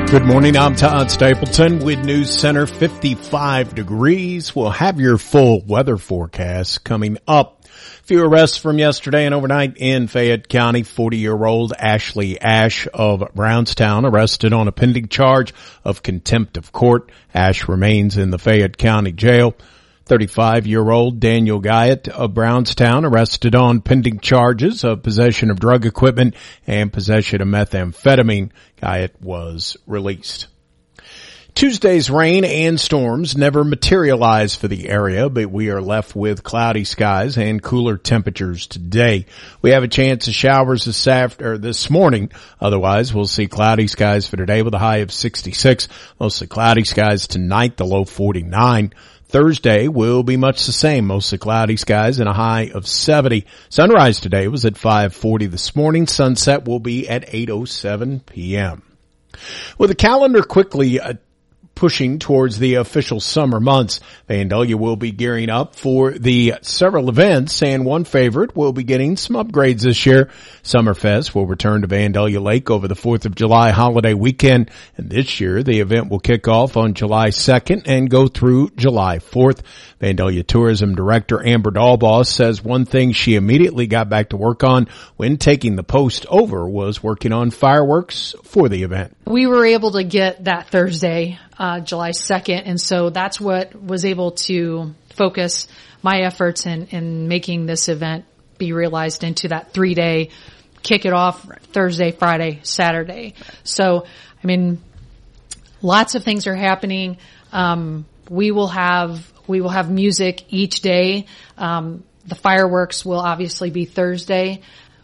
Good morning, I'm Todd Stapleton with News Center. 55 degrees. We'll have your full weather forecast coming up. Few arrests from yesterday and overnight in Fayette County. 40-year-old Ashley Ash of Brownstown arrested on a pending charge of contempt of court. Ash remains in the Fayette County Jail. 35-year-old Daniel Guyett of Brownstown arrested on pending charges of possession of drug equipment and possession of methamphetamine. Guyett was released. Tuesday's rain and storms never materialized for the area, but we are left with cloudy skies and cooler temperatures today. We have a chance of showers this morning. Otherwise, we'll see cloudy skies for today with a high of 66. Mostly cloudy skies tonight, the low 49. Thursday will be much the same, mostly cloudy skies and a high of 70. Sunrise today was at 5:40 this morning. Sunset will be at 8:07 p.m. With the calendar quickly pushing towards the official summer months, Vandalia will be gearing up for the several events, and one favorite will be getting some upgrades this year. Summerfest will return to Vandalia Lake over the 4th of July holiday weekend, and this year the event will kick off on July 2nd and go through July 4th. Vandalia Tourism Director Amber Dahlbaugh says one thing she immediately got back to work on when taking the post over was working on fireworks for the event. We were able to get that Thursday, July 2nd, and so that's what was able to focus my efforts in making this event be realized into that 3-day, kick it off Thursday, Friday, Saturday. So, I mean, lots of things are happening. We will have music each day. The fireworks will obviously be Thursday.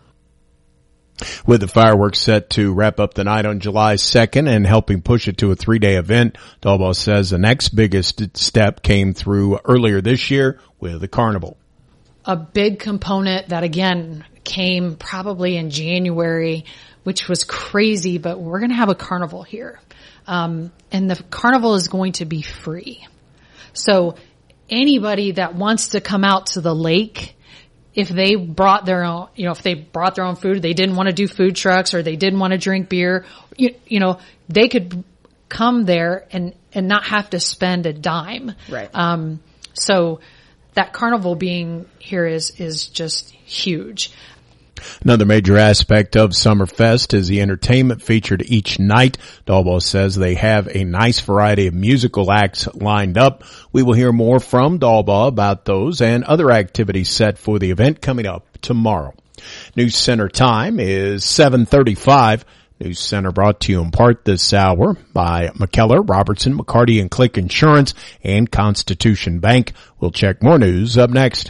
With the fireworks set to wrap up the night on July 2nd and helping push it to a 3-day event, Dahlbaugh says the next biggest step came through earlier this year with the carnival. A big component that, again, came probably in January, which was crazy, but we're going to have a carnival here. And the carnival is going to be free. So anybody that wants to come out to the lake, if they brought their own, food, they didn't want to do food trucks or they didn't want to drink beer, they could come there and not have to spend a dime. Right. So that carnival being here is just huge. Another major aspect of Summerfest is the entertainment featured each night. Dahlbaugh says they have a nice variety of musical acts lined up. We will hear more from Dahlbaugh about those and other activities set for the event coming up tomorrow. News Center time is 7:35. News Center brought to you in part this hour by McKellar, Robertson, McCarty and Click Insurance and Constitution Bank. We'll check more news up next.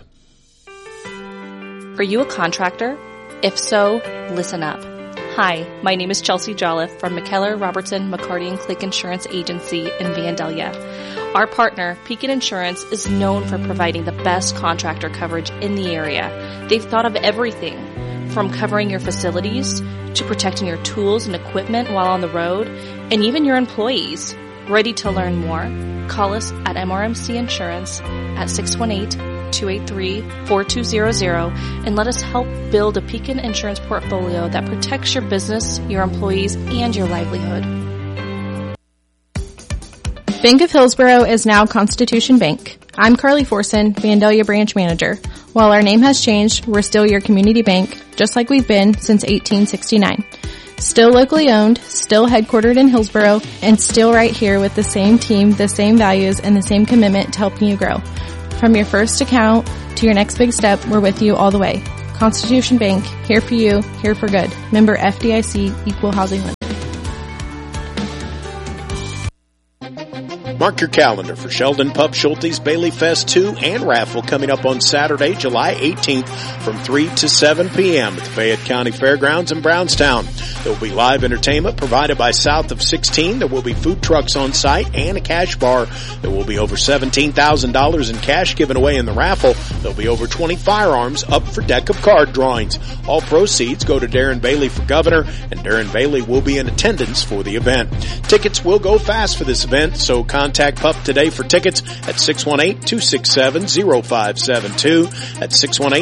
Are you a contractor? If so, listen up. Hi, my name is Chelsea Jolliffe from McKellar, Robertson, McCarty and Click Insurance Agency in Vandalia. Our partner, Pekin Insurance, is known for providing the best contractor coverage in the area. They've thought of everything from covering your facilities to protecting your tools and equipment while on the road, and even your employees. Ready to learn more? Call us at MRMC Insurance at 618-283-4200 and let us help build a Pekin Insurance portfolio that protects your business, your employees, and your livelihood. Bank of Hillsborough is now Constitution Bank. I'm Carly Forson, Vandalia Branch Manager. While our name has changed, we're still your community bank, just like we've been since 1869. Still locally owned, still headquartered in Hillsborough, and still right here with the same team, the same values, and the same commitment to helping you grow. From your first account to your next big step, we're with you all the way. Constitution Bank, here for you, here for good. Member FDIC, Equal Housing Lender. Mark your calendar for Sheldon Pup Schulte's Bailey Fest 2 and raffle coming up on Saturday, July 18th from 3 to 7 p.m. at the Fayette County Fairgrounds in Brownstown. There will be live entertainment provided by South of 16. There will be food trucks on site and a cash bar. There will be over $17,000 in cash given away in the raffle. There will be over 20 firearms up for deck of card drawings. All proceeds go to Darren Bailey for governor, and Darren Bailey will be in attendance for the event. Tickets will go fast for this event. event, so contact PUP today for tickets at 618-267-0572. That's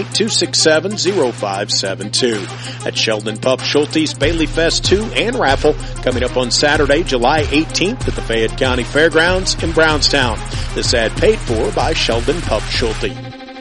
618-267-0572. At Sheldon PUP Schulte's Bailey Fest 2 and raffle coming up on Saturday, July 18th at the Fayette County Fairgrounds in Brownstown. This ad paid for by Sheldon PUP Schulte.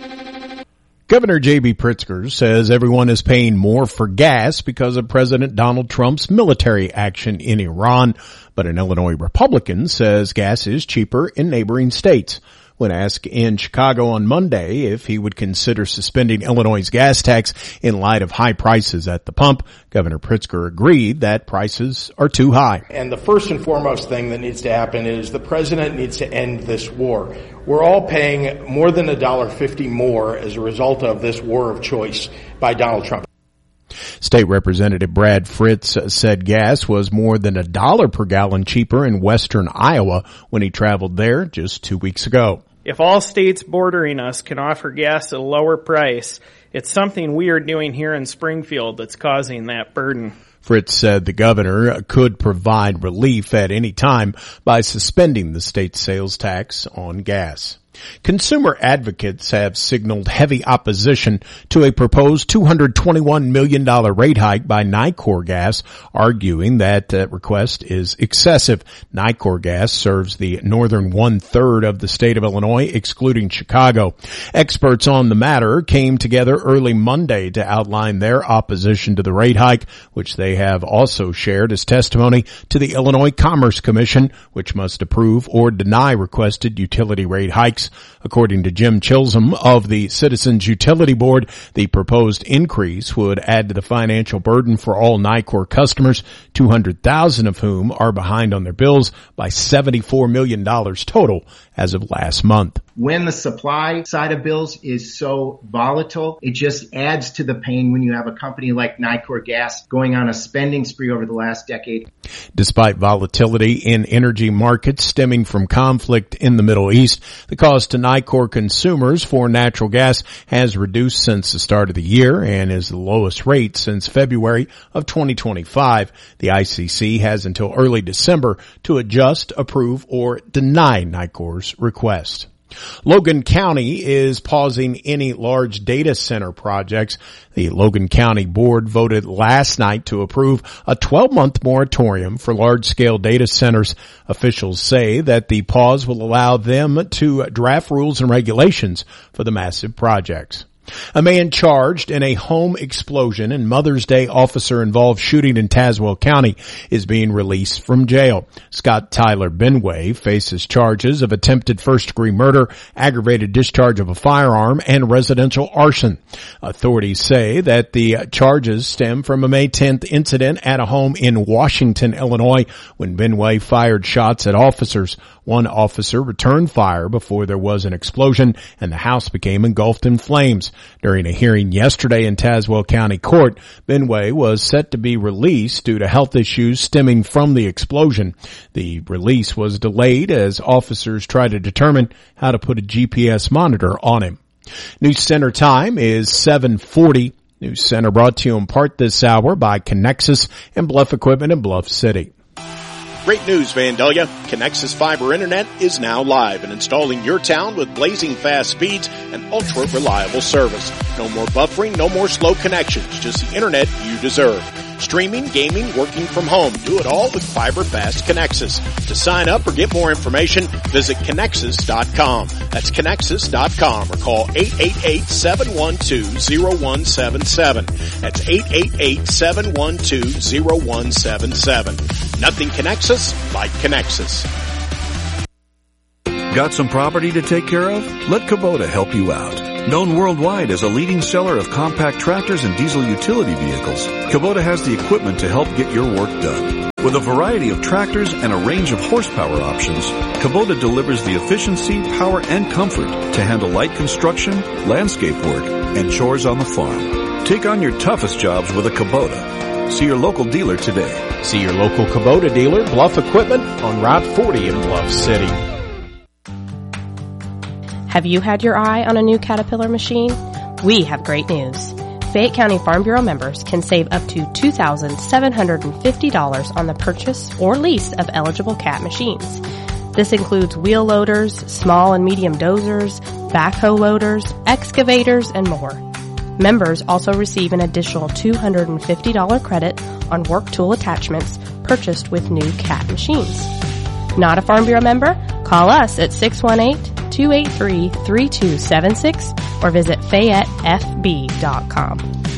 Governor J.B. Pritzker says everyone is paying more for gas because of President Donald Trump's military action in Iran, but an Illinois Republican says gas is cheaper in neighboring states. When asked in Chicago on Monday if he would consider suspending Illinois' gas tax in light of high prices at the pump, Governor Pritzker agreed that prices are too high. And the first and foremost thing that needs to happen is the president needs to end this war. We're all paying more than $1.50 more as a result of this war of choice by Donald Trump. State Representative Brad Fritz said gas was more than $1 per gallon cheaper in western Iowa when he traveled there just 2 weeks ago. If all states bordering us can offer gas at a lower price, it's something we are doing here in Springfield that's causing that burden. Fritz said the governor could provide relief at any time by suspending the state's sales tax on gas. Consumer advocates have signaled heavy opposition to a proposed $221 million rate hike by Nicor Gas, arguing that request is excessive. Nicor Gas serves the northern one-third of the state of Illinois, excluding Chicago. Experts on the matter came together early Monday to outline their opposition to the rate hike, which they have also shared as testimony to the Illinois Commerce Commission, which must approve or deny requested utility rate hikes. According to Jim Chisholm of the Citizens Utility Board, the proposed increase would add to the financial burden for all Nicor customers, 200,000 of whom are behind on their bills by $74 million total as of last month. When the supply side of bills is so volatile, it just adds to the pain when you have a company like Nicor Gas going on a spending spree over the last decade. Despite volatility in energy markets stemming from conflict in the Middle East, the cost to Nicor consumers for natural gas has reduced since the start of the year and is the lowest rate since February of 2025. The ICC has until early December to adjust, approve, or deny Nicor's request. Logan County is pausing any large data center projects. The Logan County Board voted last night to approve a 12-month moratorium for large-scale data centers. Officials say that the pause will allow them to draft rules and regulations for the massive projects. A man charged in a home explosion and Mother's Day officer-involved shooting in Tazewell County is being released from jail. Scott Tyler Benway faces charges of attempted first-degree murder, aggravated discharge of a firearm, and residential arson. Authorities say that the charges stem from a May 10th incident at a home in Washington, Illinois, when Benway fired shots at officers. One officer returned fire before there was an explosion, and the house became engulfed in flames. During a hearing yesterday in Tazewell County Court, Benway was set to be released due to health issues stemming from the explosion. The release was delayed as officers tried to determine how to put a GPS monitor on him. News Center time is 7:40. News Center brought to you in part this hour by Connexus and Bluff Equipment in Bluff City. Great news, Vandalia. Connexus Fiber Internet is now live and installing your town with blazing fast speeds and ultra-reliable service. No more buffering, no more slow connections, just the internet you deserve. Streaming, gaming, working from home. Do it all with Fiber Fast Connexus. To sign up or get more information, visit Connexus.com. That's Connexus.com or call 888-712-0177. That's 888-712-0177. Nothing connects us like Connexus. Got some property to take care of? Let Kubota help you out. Known worldwide as a leading seller of compact tractors and diesel utility vehicles, Kubota has the equipment to help get your work done. With a variety of tractors and a range of horsepower options, Kubota delivers the efficiency, power, and comfort to handle light construction, landscape work, and chores on the farm. Take on your toughest jobs with a Kubota. See your local dealer today. See your local Kubota dealer, Bluff Equipment, on Route 40 in Bluff City. Have you had your eye on a new Caterpillar machine? We have great news. Fayette County Farm Bureau members can save up to $2,750 on the purchase or lease of eligible Cat machines. This includes wheel loaders, small and medium dozers, backhoe loaders, excavators, and more. Members also receive an additional $250 credit on work tool attachments purchased with new CAT machines. Not a Farm Bureau member? Call us at 618-283-3276 or visit FayetteFB.com.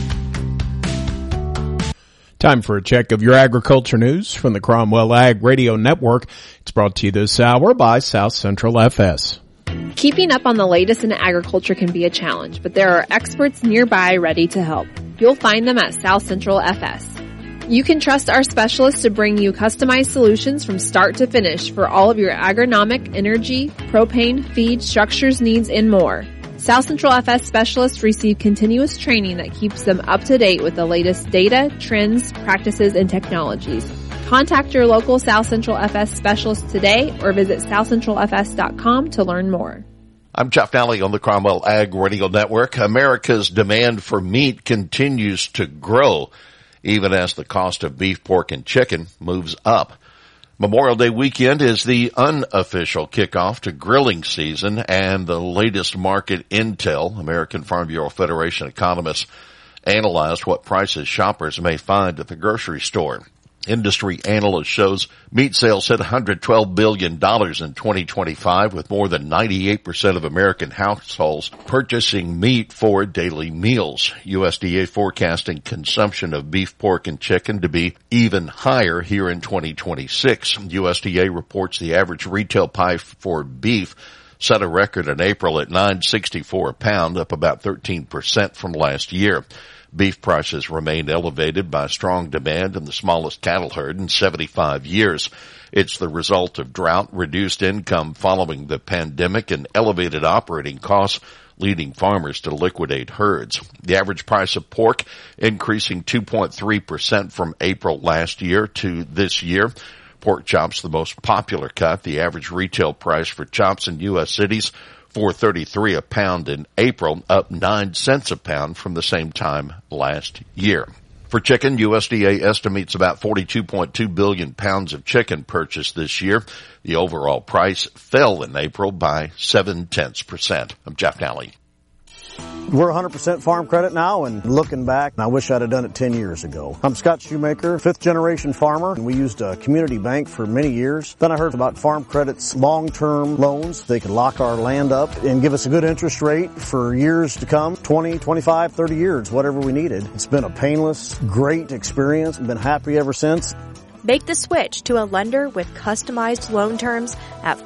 Time for a check of your agriculture news from the Cromwell Ag Radio Network. It's brought to you this hour by South Central FS. Keeping up on the latest in agriculture can be a challenge, but there are experts nearby ready to help. You'll find them at South Central FS. You can trust our specialists to bring you customized solutions from start to finish for all of your agronomic, energy, propane, feed, structures needs, and more. South Central FS specialists receive continuous training that keeps them up to date with the latest data, trends, practices, and technologies. Contact your local South Central FS specialist today or visit southcentralfs.com to learn more. I'm Jeff Nally on the Cromwell Ag Radio Network. America's demand for meat continues to grow, even as the cost of beef, pork, and chicken moves up. Memorial Day weekend is the unofficial kickoff to grilling season, and the latest market intel, American Farm Bureau Federation economists analyzed what prices shoppers may find at the grocery store. Industry analyst shows meat sales hit $112 billion in 2025, with more than 98% of American households purchasing meat for daily meals. USDA forecasting consumption of beef, pork, and chicken to be even higher here in 2026. USDA reports the average retail price for beef set a record in April at $9.64 a pound, up about 13% from last year. Beef prices remain elevated by strong demand in the smallest cattle herd in 75 years. It's the result of drought, reduced income following the pandemic, and elevated operating costs, leading farmers to liquidate herds. The average price of pork increasing 2.3% from April last year to this year. Pork chops, the most popular cut. The average retail price for chops in U.S. cities, $4.33 a pound in April, up 9 cents a pound from the same time last year. For chicken, USDA estimates about 42.2 billion pounds of chicken purchased this year. The overall price fell in April by 0.7%. I'm Jeff Nally. We're 100% farm credit now, and looking back, I wish I'd have done it 10 years ago. I'm Scott Shoemaker, 5th generation farmer, and we used a community bank for many years. Then I heard about Farm Credit's long-term loans. They could lock our land up and give us a good interest rate for years to come, 20, 25, 30 years, whatever we needed. It's been a painless, great experience. I've been happy ever since. Make the switch to a lender with customized loan terms at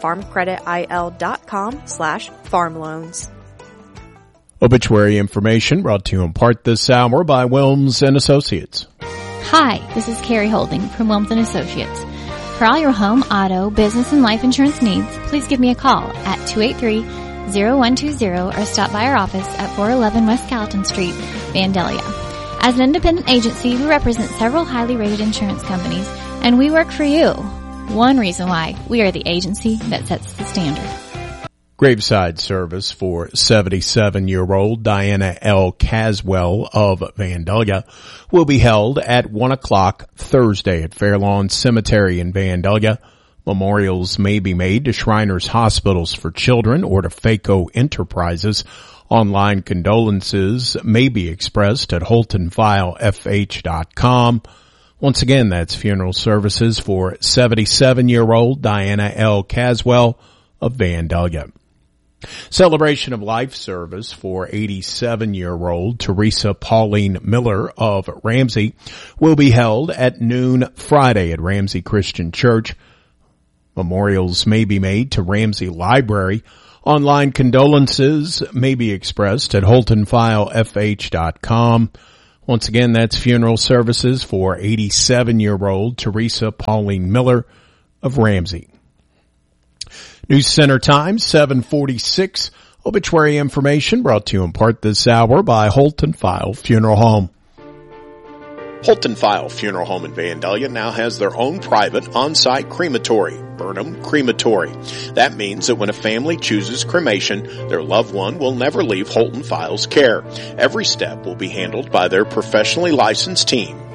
farmcreditil.com/farmloans. Obituary information brought to you in part this hour by Wilms & Associates. Hi, this is Carrie Holding from Wilms & Associates. For all your home, auto, business, and life insurance needs, please give me a call at 283-0120 or stop by our office at 411 West Gallatin Street, Vandalia. As an independent agency, we represent several highly rated insurance companies, and we work for you. One reason why we are the agency that sets the standard. Graveside service for 77-year-old Diana L. Caswell of Vandalia will be held at 1 o'clock Thursday at Fairlawn Cemetery in Vandalia. Memorials may be made to Shriners Hospitals for Children or to FACO Enterprises. Online condolences may be expressed at HoltonFileFH.com. Once again, that's funeral services for 77-year-old Diana L. Caswell of Vandalia. Celebration of life service for 87-year-old Teresa Pauline Miller of Ramsey will be held at noon Friday at Ramsey Christian Church. Memorials may be made to Ramsey Library. Online condolences may be expressed at HoltonFileFH.com. Once again, that's funeral services for 87-year-old Teresa Pauline Miller of Ramsey. News Center Times, 7:46. Obituary information brought to you in part this hour by Holton File Funeral Home. Holton File Funeral Home in Vandalia now has their own private on-site crematory, Burnham Crematory. That means that when a family chooses cremation, their loved one will never leave Holton File's care. Every step will be handled by their professionally licensed team.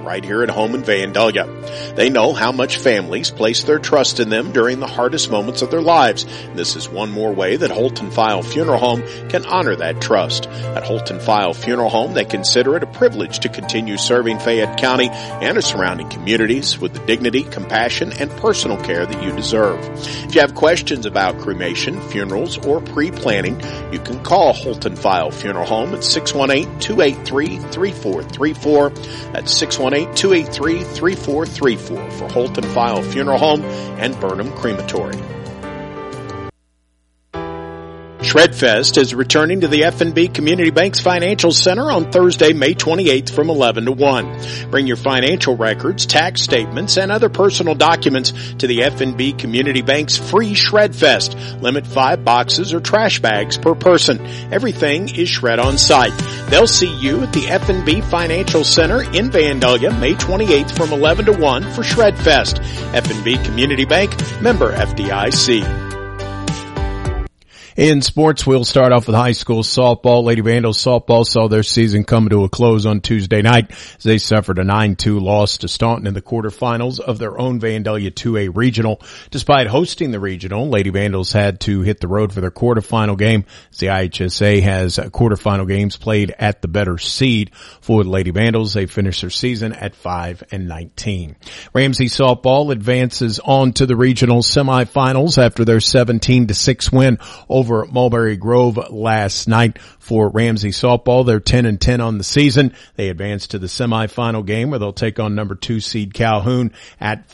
right here at home in Vandalia. They know how much families place their trust in them during the hardest moments of their lives. This is one more way that Holton File Funeral Home can honor that trust. At Holton File Funeral Home, they consider it a privilege to continue serving Fayette County and its surrounding communities with the dignity, compassion, and personal care that you deserve. If you have questions about cremation, funerals, or pre-planning, you can call Holton File Funeral Home at 618-283-3434. That's 618-283-3434 for Holton File Funeral Home and Burnham Crematory. Shredfest is returning to the F&B Community Bank's Financial Center on Thursday, May 28th from 11 to 1. Bring your financial records, tax statements, and other personal documents to the F&B Community Bank's free Shredfest. Limit 5 boxes or trash bags per person. Everything is shred on site. They'll see you at the F&B Financial Center in Vandalia, May 28th from 11 to 1 for Shredfest. F&B Community Bank, member FDIC. In sports, we'll start off with high school softball. Lady Vandals softball saw their season come to a close on Tuesday night as they suffered a 9-2 loss to Staunton in the quarterfinals of their own Vandalia 2A regional. Despite hosting the regional, Lady Vandals had to hit the road for their quarterfinal game. The IHSA has quarterfinal games played at the better seed. For the Lady Vandals, they finished their season at 5-19. Ramsey softball advances on to the regional semifinals after their 17-6 win over Mulberry Grove last night. For Ramsey softball, they're 10-10 on the season. They advance to the semifinal game where they'll take on number 2 seed Calhoun at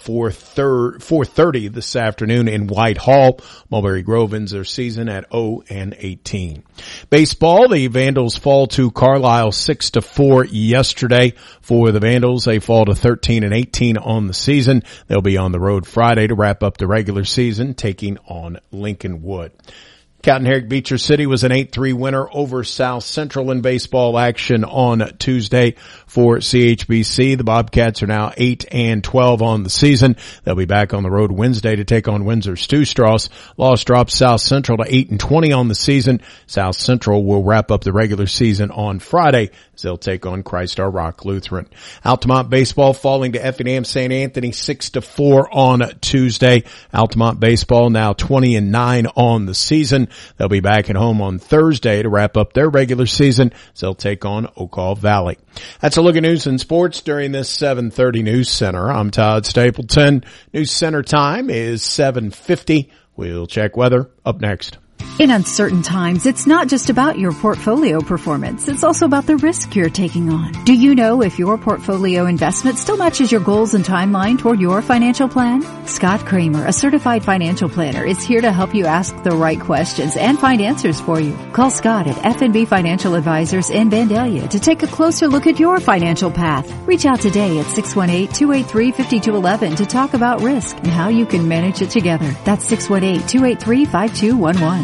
4:30 this afternoon in Whitehall. Mulberry Grove ends their season at 0-18. Baseball, the Vandals fall to Carlisle 6-4 yesterday. For the Vandals, they fall to 13-18 on the season. They'll be on the road Friday to wrap up the regular season, taking on Lincolnwood. Cotton Herrick Beecher City was an 8-3 winner over South Central in baseball action on Tuesday for CHBC. The Bobcats are now 8-12 on the season. They'll be back on the road Wednesday to take on Windsor Stew-Strauss. Loss drops South Central to 8-20 on the season. South Central will wrap up the regular season on Friday as they'll take on Christ Our Rock Lutheran. Altamont baseball falling to Effingham St. Anthony 6-4 on Tuesday. Altamont baseball now 20-9 on the season. They'll be back at home on Thursday to wrap up their regular season as they'll take on Ocala Valley. That's a look at news and sports during this 7:30 News Center. I'm Todd Stapleton. News Center time is 7:50. We'll check weather up next. In uncertain times, it's not just about your portfolio performance. It's also about the risk you're taking on. Do you know if your portfolio investment still matches your goals and timeline toward your financial plan? Scott Kramer, a certified financial planner, is here to help you ask the right questions and find answers for you. Call Scott at F&B Financial Advisors in Vandalia to take a closer look at your financial path. Reach out today at 618-283-5211 to talk about risk and how you can manage it together. That's 618-283-5211.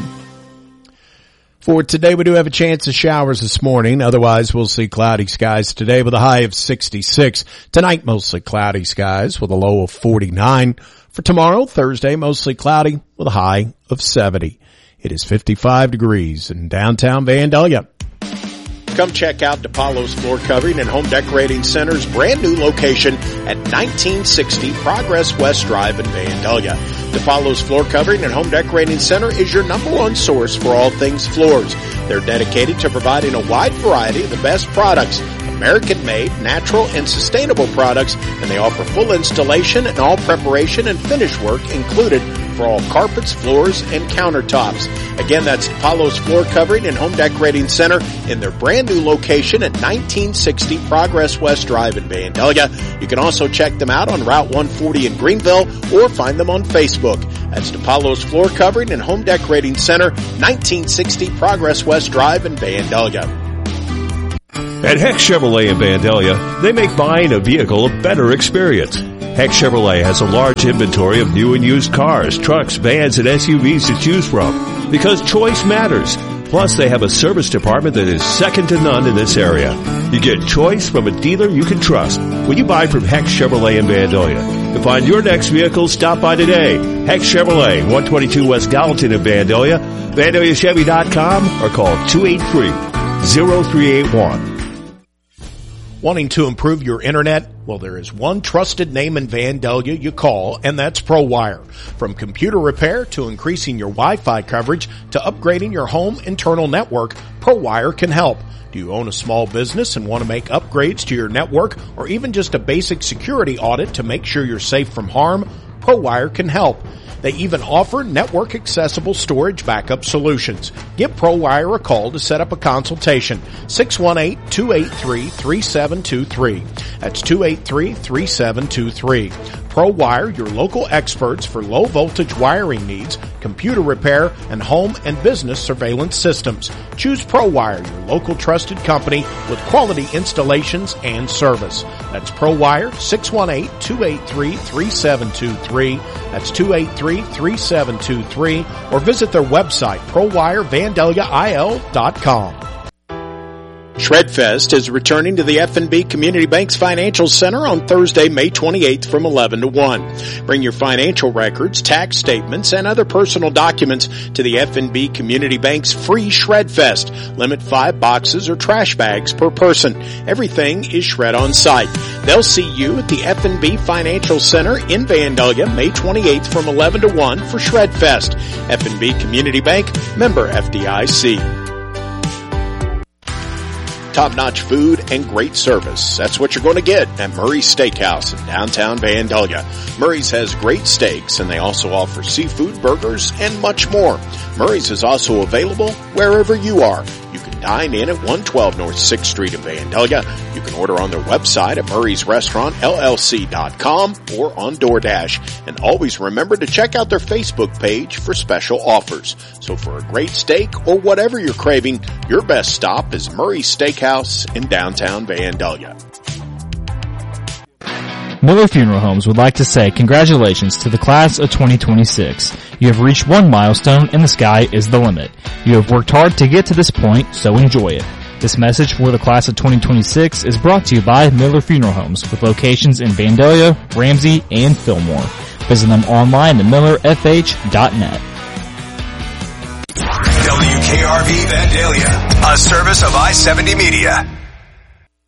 For today, we do have a chance of showers this morning. Otherwise, we'll see cloudy skies today with a high of 66. Tonight, mostly cloudy skies with a low of 49. For tomorrow, Thursday, mostly cloudy with a high of 70. It is 55 degrees in downtown Vandalia. Come check out DePaulo's Floor Covering and Home Decorating Center's brand new location at 1960 Progress West Drive in Vandalia. DePaulo's Floor Covering and Home Decorating Center is your number one source for all things floors. They're dedicated to providing a wide variety of the best products, American-made, natural, and sustainable products, and they offer full installation and all preparation and finish work included for all carpets, floors, and countertops. Again, that's DePaulo's Floor Covering and Home Decorating Center in their brand new location at 1960 Progress West Drive in Vandalia. You can also check them out on Route 140 in Greenville or find them on Facebook. That's DePaulo's Floor Covering and Home Decorating Center, 1960 Progress West Drive in Vandalia. At Heck Chevrolet in Vandalia, they make buying a vehicle a better experience. Heck Chevrolet has a large inventory of new and used cars, trucks, vans, and SUVs to choose from because choice matters. Plus, they have a service department that is second to none in this area. You get choice from a dealer you can trust when you buy from Heck Chevrolet in Vandalia. To find your next vehicle, stop by today. Heck Chevrolet, 122 West Gallatin in Vandalia, VandaliaChevy.com, or call 283-0381. Wanting to improve your internet? Well, there is one trusted name in Vandalia you call, and that's ProWire. From computer repair to increasing your Wi-Fi coverage to upgrading your home internal network, ProWire can help. Do you own a small business and want to make upgrades to your network or even just a basic security audit to make sure you're safe from harm? ProWire can help. They even offer network accessible storage backup solutions. Give ProWire a call to set up a consultation. 618-283-3723. That's 283-3723. ProWire, your local experts for low voltage wiring needs, computer repair, and home and business surveillance systems. Choose ProWire, your local trusted company with quality installations and service. That's ProWire, 618-283-3723. That's 283-3723. Or visit their website, ProWireVandaliaIL.com. Shredfest is returning to the F&B Community Bank's Financial Center on Thursday, May 28th from 11 to 1. Bring your financial records, tax statements, and other personal documents to the F&B Community Bank's free Shredfest. Limit 5 boxes or trash bags per person. Everything is shred on site. They'll see you at the F&B Financial Center in Vandalia, May 28th from 11 to 1 for Shredfest. F&B Community Bank, member FDIC. Top-notch food and great service. That's what you're going to get at Murray's Steakhouse in downtown Vandalia. Murray's has great steaks, and they also offer seafood, burgers, and much more. Murray's is also available wherever you are. You can dine in at 112 North 6th Street in Vandalia. You can order on their website at murraysrestaurantllc.com or on DoorDash. And always remember to check out their Facebook page for special offers. So for a great steak or whatever you're craving, your best stop is Murray's Steakhouse in downtown Vandalia. Miller Funeral Homes would like to say congratulations to the class of 2026. You have reached one milestone and the sky is the limit. You have worked hard to get to this point, so enjoy it. This message for the class of 2026 is brought to you by Miller Funeral Homes with locations in Vandalia, Ramsey, and Fillmore. Visit them online at millerfh.net. WKRV Vandalia, a service of I-70 Media.